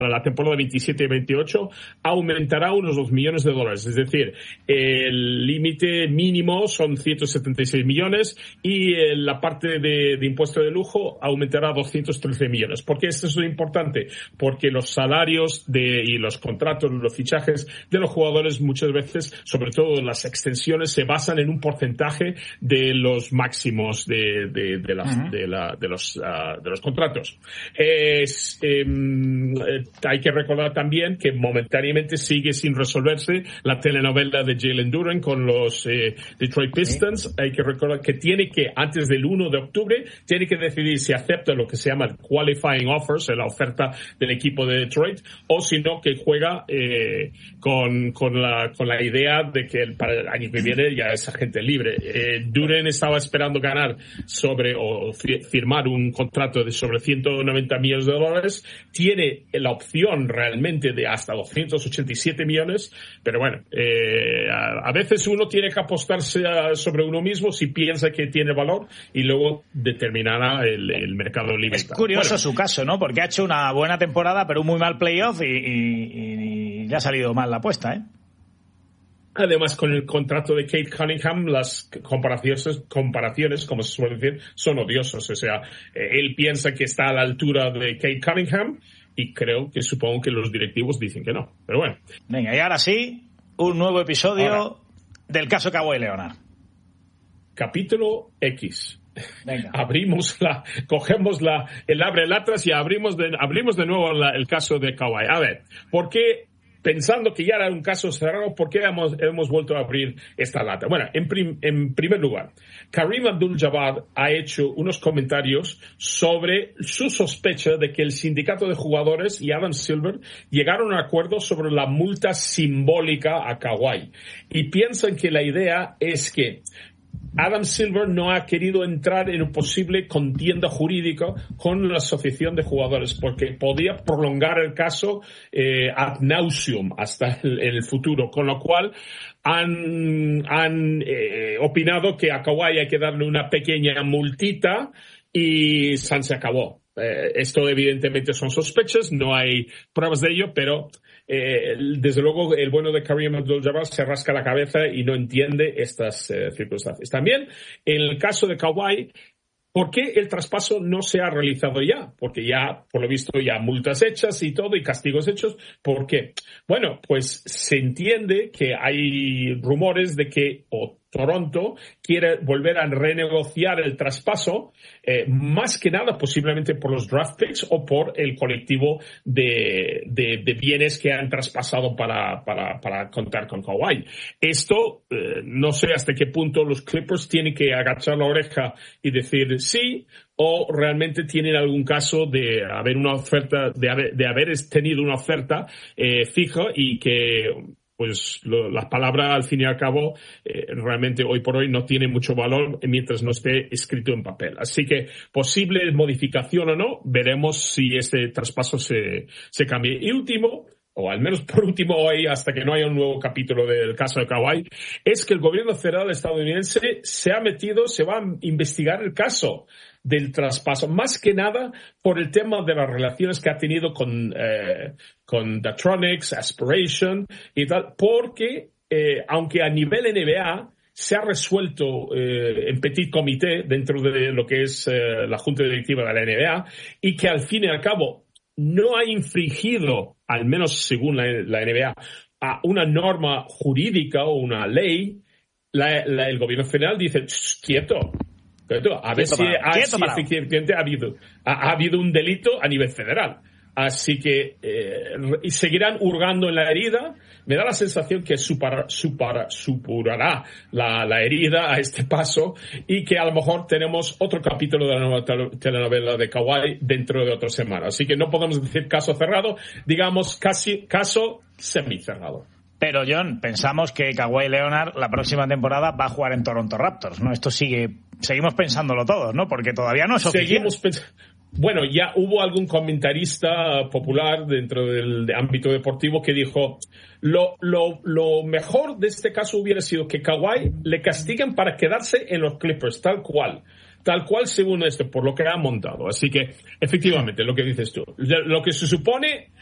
la temporada 27 y 28 aumentará unos $2 millones. Es decir, el límite mínimo son 176 millones y la parte de impuesto de lujo aumentará a 213 millones. ¿Por qué esto es importante? Porque los salarios y los contratos, los fichajes de los jugadores muchas veces, sobre todo las extensiones, se basan en un porcentaje de los máximos de los contratos. Hay que recordar también que momentáneamente sigue sin resolverse la telenovela de Jalen Duren con los Detroit Pistons. Hay que recordar que antes del 1 de octubre, tiene que decidir si acepta lo que se llama el qualifying offers, la oferta del equipo de Detroit, o si no, que juega con la idea de que para el año que viene ya es agente libre. Duren estaba esperando ganar firmar un contrato de sobre $190 millones. Tiene la opción realmente de hasta 287 millones, pero bueno, a veces uno tiene que apostarse sobre uno mismo si piensa que tiene valor y luego determinará el mercado libre. Es curioso su caso, ¿no? Porque ha hecho una buena temporada pero un muy mal playoff y le ha salido mal la apuesta, ¿eh? Además, con el contrato de Kate Cunningham, las comparaciones, como se suele decir, son odiosas. O sea, él piensa que está a la altura de Kate Cunningham y supongo que los directivos dicen que no. Pero bueno. Venga, y ahora sí, un nuevo episodio del caso Kawhi Leonard. Capítulo X. Venga. Cogemos el abre-latas y abrimos de nuevo el caso de Kawhi. A ver, ¿por qué? Pensando que ya era un caso cerrado, ¿por qué hemos vuelto a abrir esta lata? Bueno, en primer lugar, Kareem Abdul-Jabbar ha hecho unos comentarios sobre su sospecha de que el sindicato de jugadores y Adam Silver llegaron a un acuerdo sobre la multa simbólica a Kawhi. Y piensan que la idea es que Adam Silver no ha querido entrar en un posible contienda jurídica con la asociación de jugadores porque podía prolongar el caso ad nauseam hasta el futuro, con lo cual han opinado que a Kawhi hay que darle una pequeña multita y se acabó. Esto evidentemente son sospechas, no hay pruebas de ello, pero desde luego el bueno de Kareem Abdul-Jabbar se rasca la cabeza y no entiende estas circunstancias. También en el caso de Kawhi, ¿por qué el traspaso no se ha realizado ya? Porque ya, por lo visto, ya multas hechas y todo y castigos hechos. ¿Por qué? Bueno, pues se entiende que hay rumores de que Toronto quiere volver a renegociar el traspaso, más que nada posiblemente por los draft picks o por el colectivo de bienes que han traspasado para contar con Kawhi. Esto, no sé hasta qué punto los Clippers tienen que agachar la oreja y decir sí, o realmente tienen algún caso de haber una oferta, de haber tenido una oferta fija y que pues la palabra al fin y al cabo realmente hoy por hoy no tiene mucho valor mientras no esté escrito en papel. Así que posible modificación o no, veremos si este traspaso se cambia. Y último, o al menos por último hoy, hasta que no haya un nuevo capítulo del caso de Kawhi, es que el gobierno federal estadounidense se va a investigar el caso del traspaso, más que nada por el tema de las relaciones que ha tenido con Datronics, Aspiration y tal, porque aunque a nivel NBA se ha resuelto en petit comité dentro de lo que es la junta directiva de la NBA y que al fin y al cabo no ha infringido, al menos según la NBA, a una norma jurídica o una ley, el gobierno federal dice, quieto, a ver si efectivamente ha habido un delito a nivel federal. Así que seguirán hurgando en la herida. Me da la sensación que supurará la herida a este paso y que a lo mejor tenemos otro capítulo de la nueva telenovela de Kawhi dentro de otra semana. Así que no podemos decir caso cerrado, digamos casi caso semicerrado. Pero, John, pensamos que Kawhi Leonard la próxima temporada va a jugar en Toronto Raptors, ¿no? Seguimos pensándolo todos, ¿no? Porque todavía no es oficial. Bueno, ya hubo algún comentarista popular dentro del ámbito deportivo que dijo lo mejor de este caso hubiera sido que Kawhi le castiguen para quedarse en los Clippers, tal cual según esto, por lo que ha montado. Así que, efectivamente, lo que dices tú, lo que se supone